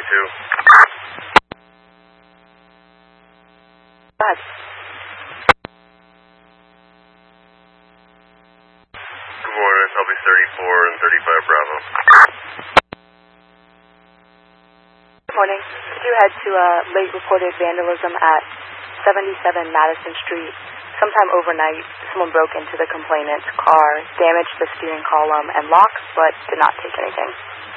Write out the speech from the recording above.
Bud. Good morning, it's LB 34 and 35 Bravo. Good morning. Could you head to late reported vandalism at 77 Madison Street? Sometime overnight, someone broke into the complainant's car, damaged the steering column and locks, but did not take anything.